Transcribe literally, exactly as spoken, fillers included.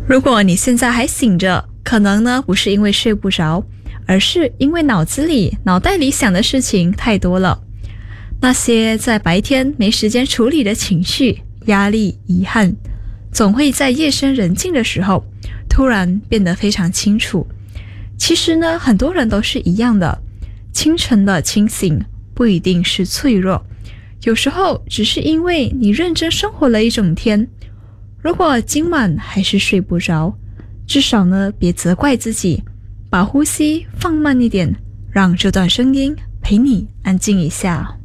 如果你现在还醒着，可能呢不是因为睡不着，而是因为脑子里、脑袋里想的事情太多了。那些在白天没时间处理的情绪、压力、遗憾，总会在夜深人静的时候，突然变得非常清楚。其实呢，很多人都是一样的，清晨的清醒不一定是脆弱，有时候只是因为你认真生活了一整天。如果今晚还是睡不着，至少呢，别责怪自己，把呼吸放慢一点，让这段声音陪你安静一下。